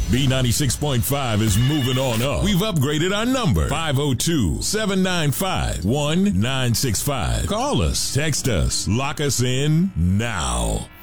B96.5 is moving on up. We've upgraded our number. 502-795-1965. Call us, text us, lock us in now.